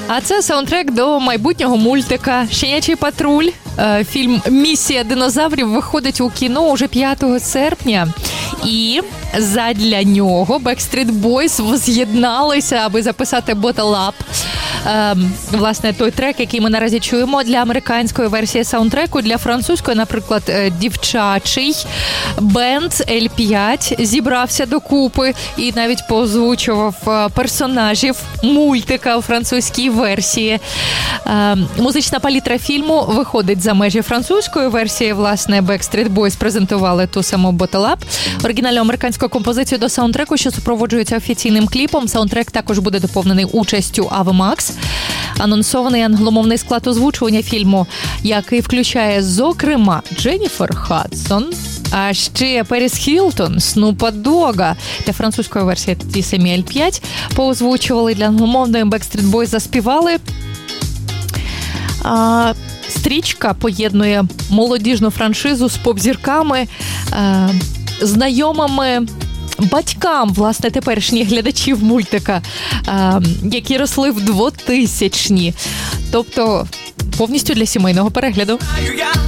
А це саундтрек до майбутнього мультика «Щенячий патруль». Фільм «Місія динозаврів» виходить у кіно уже 5 серпня. І задля нього Backstreet Boys воз'єдналися, аби записати Bottle Up. Власне, той трек, який ми наразі чуємо для американської версії саундтреку, для французької, наприклад, дівчачий бенд L5 зібрався докупи і навіть поозвучував персонажів мультика у французькій версії. Музична палітра фільму виходить за межі французької версії. Власне, Backstreet Boys презентували ту саму Bottle Up. Оригінальну американську композицію до саундтреку, що супроводжується офіційним кліпом. Саундтрек також буде доповнений участю Ави Макс. Анонсований англомовний склад озвучування фільму, який включає, зокрема, Дженніфер Хадсон, а ще Періс Хілтон, Снупа Дога. Для французької версії ті самі L5 поозвучували, для англомовної Backstreet Boys заспівали. Стрічка поєднує молодіжну франшизу з поп-зірками, знайомими батькам, власне, теперішніх глядачів мультика, які росли в 2000-ні. Тобто повністю для сімейного перегляду.